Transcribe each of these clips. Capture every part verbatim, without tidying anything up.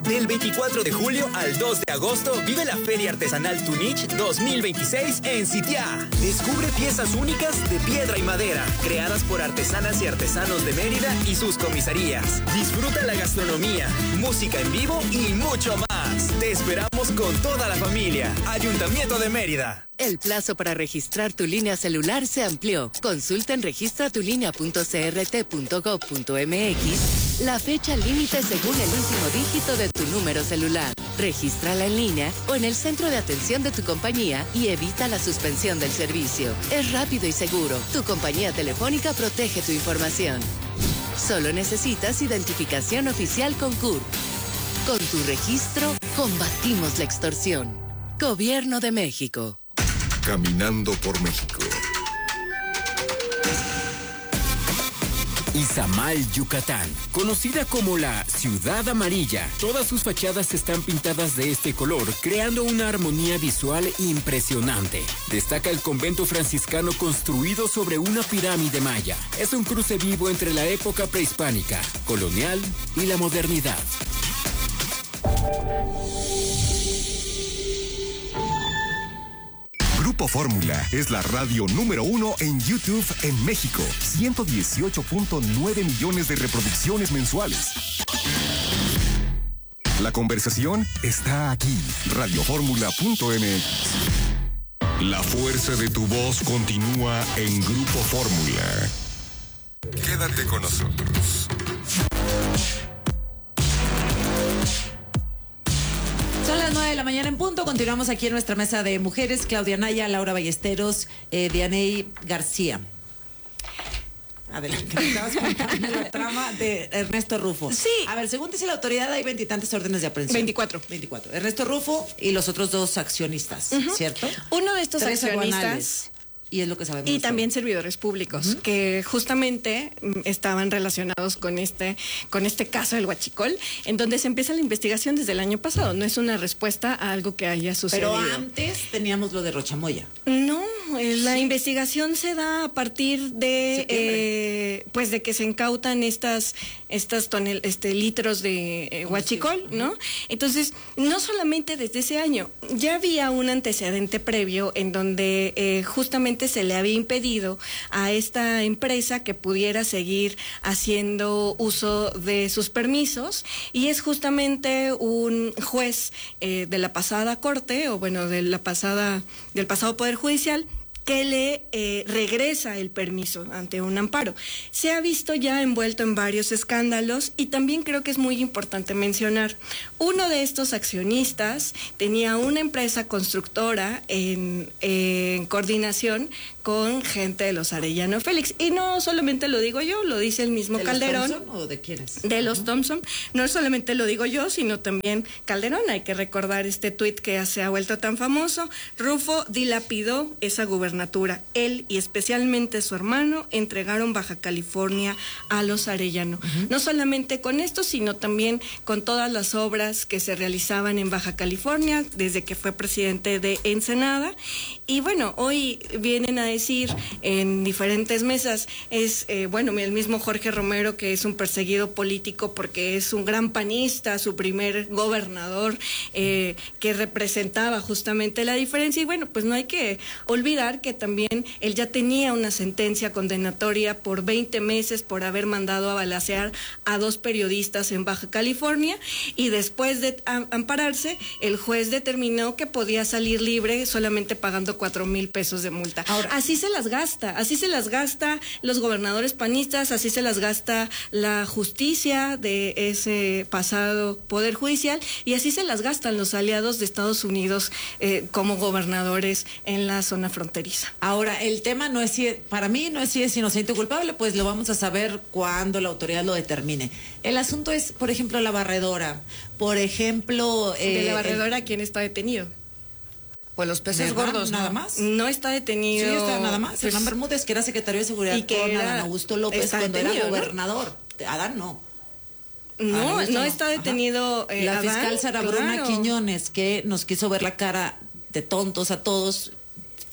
Del veinticuatro de julio al dos de agosto, vive la Feria Artesanal Tunich dos mil veintiséis en Sitiá. Descubre piezas únicas de piedra y madera, creadas por artesanas y artesanos de Mérida y sus comisarías. Disfruta la gastronomía, música en vivo y mucho más. Te esperamos con toda la familia. Ayuntamiento de Mérida. El plazo para registrar tu línea celular se amplió. Consulta en registra tu línea punto c r t punto gov punto m x la fecha límite según el último dígito de tu número celular. Regístrala en línea o en el centro de atención de tu compañía y evita la suspensión del servicio. Es rápido y seguro. Tu compañía telefónica protege tu información. Solo necesitas identificación oficial con C U R. Con tu registro, combatimos la extorsión. Gobierno de México. Caminando por México. Izamal, Yucatán, conocida como la Ciudad Amarilla. Todas sus fachadas están pintadas de este color, creando una armonía visual impresionante. Destaca el convento franciscano construido sobre una pirámide maya. Es un cruce vivo entre la época prehispánica, colonial y la modernidad. Grupo Fórmula es la radio número uno en YouTube en México. ciento dieciocho punto nueve millones de reproducciones mensuales. La conversación está aquí. radio fórmula punto m x. La fuerza de tu voz continúa en Grupo Fórmula. Quédate con nosotros. Son las nueve de la mañana en punto. Continuamos aquí en nuestra mesa de mujeres. Claudia Naya, Laura Ballesteros, eh, Dianey García. Adelante, me estabas contando la trama de Ernesto Rufo. Sí. A ver, según dice la autoridad, hay veintitantes órdenes de aprehensión. veinticuatro. veinticuatro. Ernesto Rufo y los otros dos accionistas, uh-huh. ¿cierto? Uno de estos Tres accionistas... aguanales. Y es lo que sabemos. Y también servidores públicos, uh-huh. que justamente estaban relacionados con este, con este caso del Huachicol, en donde se empieza la investigación desde el año pasado. No es una respuesta a algo que haya sucedido. Pero antes teníamos lo de Rochamoya. No, la sí. investigación se da a partir de eh, pues de que se incautan estas, estas tonel, este, litros de eh, Huachicol, ¿no? Entonces, no solamente desde ese año, ya había un antecedente previo en donde eh, justamente se le había impedido a esta empresa que pudiera seguir haciendo uso de sus permisos, y es justamente un juez eh, de la pasada corte, o bueno, de la pasada, del pasado Poder Judicial, que le eh, regresa el permiso ante un amparo. Se ha visto ya envuelto en varios escándalos, y también creo que es muy importante mencionar, uno de estos accionistas tenía una empresa constructora en, eh, en coordinación con gente de los Arellano Félix, y no solamente lo digo yo, lo dice el mismo ¿De Calderón. ¿De los Thompson o de quiénes? De los uh-huh. Thompson. No solamente lo digo yo, sino también Calderón. Hay que recordar este tuit que se ha vuelto tan famoso. Rufo dilapidó esa gubernatura. Él y especialmente su hermano entregaron Baja California a los Arellano. Uh-huh. No solamente con esto, sino también con todas las obras que se realizaban en Baja California desde que fue presidente de Ensenada. Y bueno, hoy vienen a decir en diferentes mesas, es eh, bueno, el mismo Jorge Romero, que es un perseguido político porque es un gran panista, su primer gobernador, eh, que representaba justamente la diferencia. Y bueno, pues no hay que olvidar que también él ya tenía una sentencia condenatoria por veinte meses por haber mandado a balacear a dos periodistas en Baja California, y después de ampararse, el juez determinó que podía salir libre solamente pagando cuatro mil pesos de multa. Ahora, así se las gasta, así se las gasta los gobernadores panistas, así se las gasta la justicia de ese pasado Poder Judicial, y así se las gastan los aliados de Estados Unidos eh, como gobernadores en la zona fronteriza. Ahora, el tema no es si, para mí no es si es inocente o culpable, pues lo vamos a saber cuando la autoridad lo determine. El asunto es, por ejemplo, la barredora, por ejemplo... Eh, de la barredora, ¿quién está detenido? Pues los peces gordos, nada ¿no? más. No está detenido. Sí, está nada más. Pues, Hernán Bermúdez, que era secretario de Seguridad y que con era, Adán Augusto López cuando detenido, era gobernador. ¿No? Adán no. No, Adán, no, no está detenido. Eh, la Adán, fiscal Sara claro. Bruna Quiñones, que nos quiso ver la cara de tontos a todos,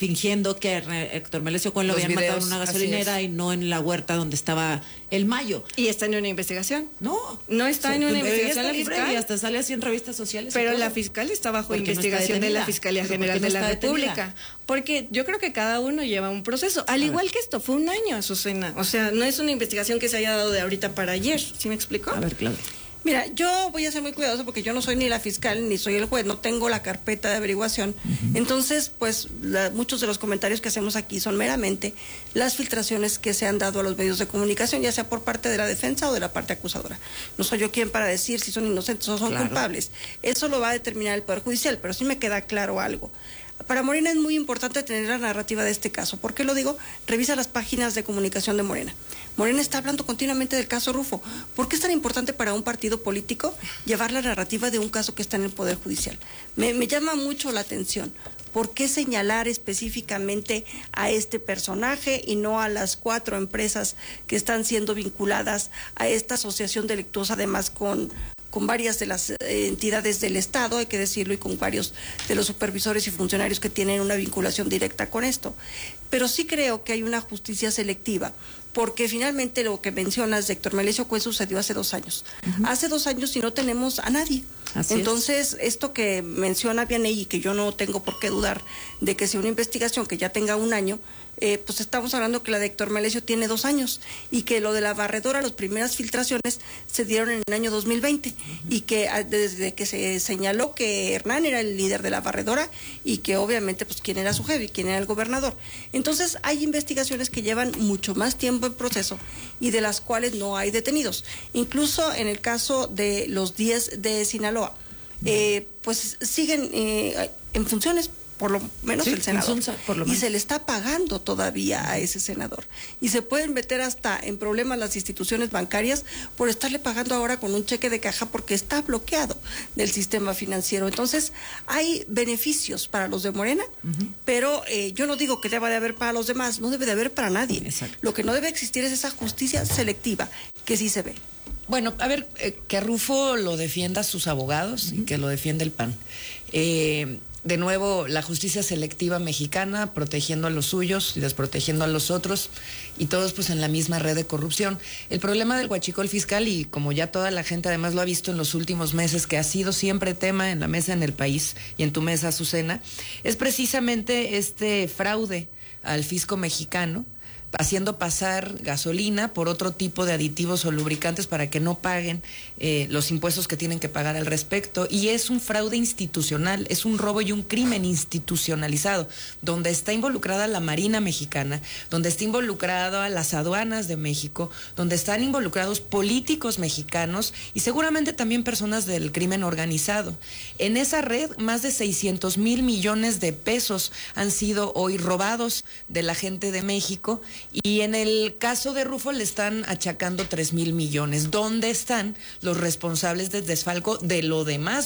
fingiendo que Héctor Melesio Cohen lo habían matado en una gasolinera y no en la huerta donde estaba el Mayo. ¿Y está en una investigación? No. No está sí, en una investigación la fiscal. Y hasta sale así en revistas sociales. Pero la fiscal está bajo porque investigación no está de la Fiscalía General no de la República. Detenida. Porque yo creo que cada uno lleva un proceso. Al A igual ver. que esto, fue un año, Azucena. O sea, no es una investigación que se haya dado de ahorita para ayer. ¿Sí me explico? A ver, Claudia. Mira, yo voy a ser muy cuidadosa porque yo no soy ni la fiscal ni soy el juez, no tengo la carpeta de averiguación. Uh-huh. Entonces, pues la, muchos de los comentarios que hacemos aquí son meramente las filtraciones que se han dado a los medios de comunicación, ya sea por parte de la defensa o de la parte acusadora. No soy yo quien para decir si son inocentes o son claro. culpables. Eso lo va a determinar el Poder Judicial, pero sí me queda claro algo. Para Morena es muy importante tener la narrativa de este caso. ¿Por qué lo digo? Revisa las páginas de comunicación de Morena. Morena está hablando continuamente del caso Rufo. ¿Por qué es tan importante para un partido político llevar la narrativa de un caso que está en el Poder Judicial? Me, me llama mucho la atención. ¿Por qué señalar específicamente a este personaje y no a las cuatro empresas que están siendo vinculadas a esta asociación delictuosa, además con... con varias de las entidades del Estado, hay que decirlo, y con varios de los supervisores y funcionarios que tienen una vinculación directa con esto? Pero sí creo que hay una justicia selectiva, porque finalmente lo que mencionas de Héctor Melesio Cohen sucedió hace dos años. Uh-huh. Hace dos años y no tenemos a nadie. Así Entonces, es. esto que menciona Vianey y que yo no tengo por qué dudar de que sea una investigación que ya tenga un año, eh, pues estamos hablando que la de Héctor Melesio tiene dos años y que lo de la barredora, las primeras filtraciones se dieron en el año dos mil veinte uh-huh. y que desde que se señaló que Hernán era el líder de la barredora y que obviamente pues quién era su jefe y quién era el gobernador. Entonces hay investigaciones que llevan mucho más tiempo en proceso y de las cuales no hay detenidos. Incluso en el caso de los diez de Sinaloa, eh, pues siguen eh, en funciones, por lo menos sí, el senador, por lo menos. Y se le está pagando todavía a ese senador. Y se pueden meter hasta en problemas las instituciones bancarias por estarle pagando ahora con un cheque de caja porque está bloqueado del sistema financiero. Entonces, hay beneficios para los de Morena, uh-huh. pero eh, yo no digo que deba de haber para los demás, no debe de haber para nadie. Exacto. Lo que no debe existir es esa justicia selectiva, que sí se ve. Bueno, a ver, eh, que Rufo lo defienda sus abogados uh-huh. y que lo defienda el P A N. Eh... De nuevo, la justicia selectiva mexicana protegiendo a los suyos y desprotegiendo a los otros y todos pues en la misma red de corrupción. El problema del huachicol fiscal, y como ya toda la gente además lo ha visto en los últimos meses, que ha sido siempre tema en la mesa en el país y en tu mesa, Azucena, es precisamente este fraude al fisco mexicano, haciendo pasar gasolina por otro tipo de aditivos o lubricantes para que no paguen eh, los impuestos que tienen que pagar al respecto. Y es un fraude institucional, es un robo y un crimen institucionalizado, donde está involucrada la Marina Mexicana, donde está involucrada las aduanas de México, donde están involucrados políticos mexicanos y seguramente también personas del crimen organizado. En esa red, más de seiscientos mil millones de pesos han sido hoy robados de la gente de México. Y en el caso de Rufo le están achacando tres mil millones. ¿Dónde están los responsables del desfalco de lo demás